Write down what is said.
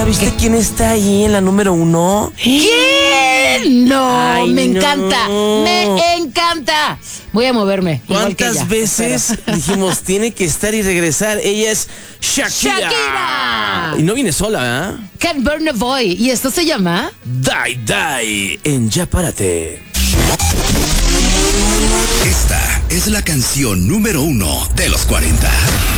viste quién está ahí en la número 1? ¿Quién? No, Ay, me no. encanta, me encanta. Voy a moverme. igual que ¿Cuántas ella. veces dijimos tiene que estar y regresar? Ella es Shakira. ¡Shakira! Y no viene sola, ¿verdad? Can't Burn a Boy. ¿Y esto se llama? Die, die en Ya Párate. Esta es la canción número 1 de los 40.